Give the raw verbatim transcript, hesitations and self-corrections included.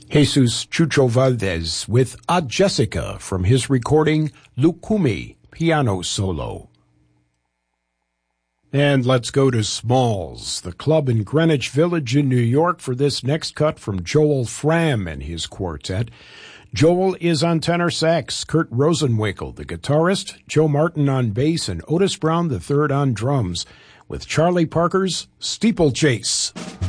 Jesus Chucho Valdez with A Jessica from his recording Lucumi Piano Solo. And let's go to Smalls, the club in Greenwich Village in New York, for this next cut from Joel Fram and his quartet. Joel is on tenor sax, Kurt Rosenwinkel, the guitarist, Joe Martin on bass, and Otis Brown the third on drums, with Charlie Parker's Steeplechase.